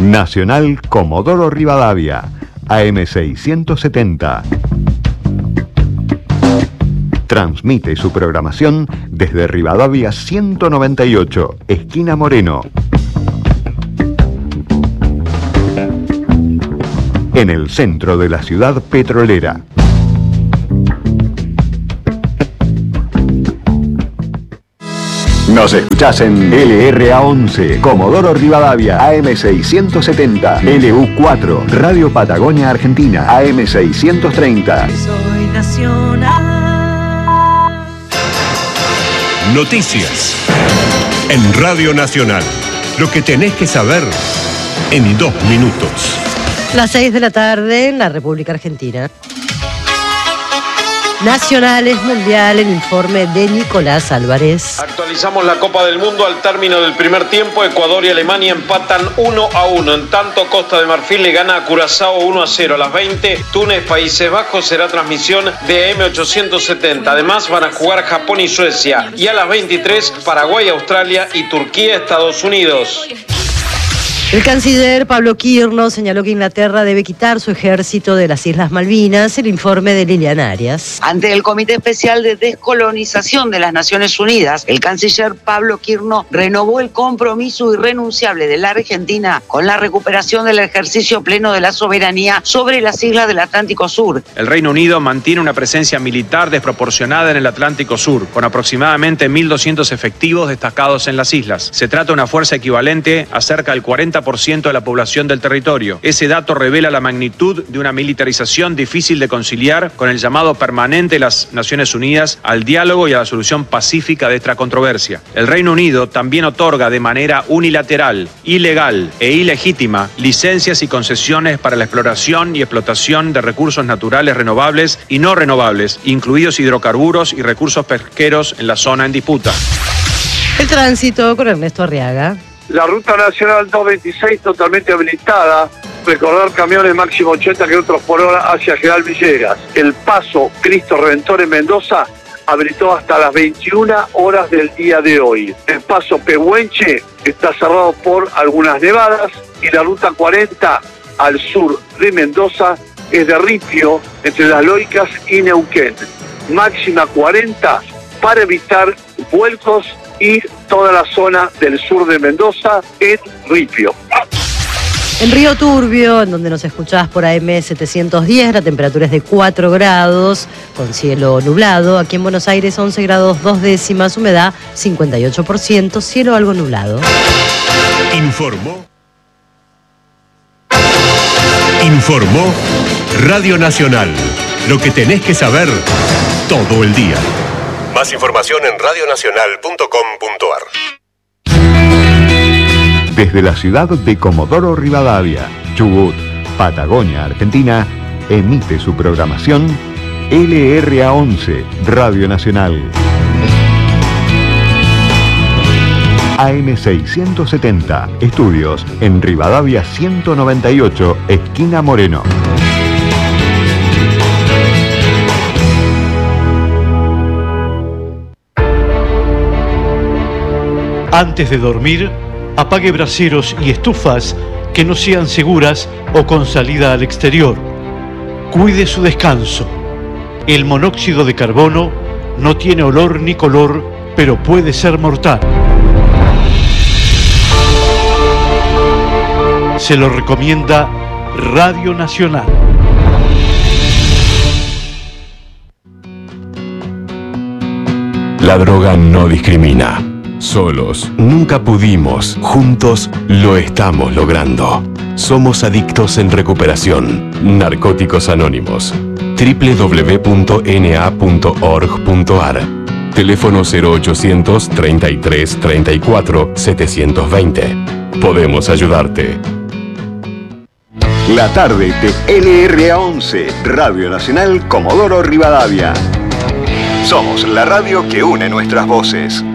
Nacional Comodoro Rivadavia, AM670. Transmite su programación desde Rivadavia 198, esquina Moreno. En el centro de la ciudad petrolera. Nos escuchás en LRA11, Comodoro Rivadavia, AM670, LU4, Radio Patagonia Argentina, AM630. Soy nacional. Noticias en Radio Nacional. Lo que tenés que saber en 2 minutos. Las 6 de la tarde en la República Argentina. Nacionales Mundial, el informe de Nicolás Álvarez. Actualizamos la Copa del Mundo al término del primer tiempo. Ecuador y Alemania empatan 1-1. En tanto, Costa de Marfil le gana a Curazao 1-0. A las 20, Túnez, Países Bajos será transmisión de AM870. Además, van a jugar Japón y Suecia. Y a las 23, Paraguay, Australia y Turquía, Estados Unidos. El canciller Pablo Quirno señaló que Inglaterra debe quitar su ejército de las Islas Malvinas. El informe de Liliana Arias. Ante el Comité Especial de Descolonización de las Naciones Unidas, el canciller Pablo Quirno renovó el compromiso irrenunciable de la Argentina con la recuperación del ejercicio pleno de la soberanía sobre las islas del Atlántico Sur. El Reino Unido mantiene una presencia militar desproporcionada en el Atlántico Sur, con aproximadamente 1.200 efectivos destacados en las islas. Se trata de una fuerza equivalente a cerca del 40% de la población del territorio. Ese dato revela la magnitud de una militarización difícil de conciliar con el llamado permanente de las Naciones Unidas al diálogo y a la solución pacífica de esta controversia. El Reino Unido también otorga de manera unilateral, ilegal e ilegítima licencias y concesiones para la exploración y explotación de recursos naturales renovables y no renovables, incluidos hidrocarburos y recursos pesqueros en la zona en disputa. El tránsito con Ernesto Arriaga. La ruta nacional 226 totalmente habilitada, recorrer camiones máximo 80 km por hora hacia General Villegas. El paso Cristo Redentor en Mendoza habilitó hasta las 21 horas del día de hoy. El paso Pehuenche está cerrado por algunas nevadas y la ruta 40 al sur de Mendoza es de Ripio, entre Las Loicas y Neuquén. Máxima 40 para evitar vuelcos y toda la zona del sur de Mendoza en Ripio. En Río Turbio, en donde nos escuchás por AM710, la temperatura es de 4 grados, con cielo nublado. Aquí en Buenos Aires, 11 grados 2 décimas, humedad 58%, cielo algo nublado. Informó Radio Nacional. Lo que tenés que saber todo el día. Más información en radionacional.com.ar. Desde la ciudad de Comodoro Rivadavia, Chubut, Patagonia, Argentina, emite su programación LRA11, Radio Nacional. AM670, estudios en Rivadavia 198, esquina Moreno. Antes de dormir, apague braseros y estufas que no sean seguras o con salida al exterior. Cuide su descanso. El monóxido de carbono no tiene olor ni color, pero puede ser mortal. Se lo recomienda Radio Nacional. La droga no discrimina. Solos nunca pudimos, juntos lo estamos logrando. Somos adictos en recuperación. Narcóticos Anónimos. www.na.org.ar. Teléfono 0800 33 34 720. Podemos ayudarte. La tarde de LRA11, Radio Nacional Comodoro Rivadavia. Somos la radio que une nuestras voces.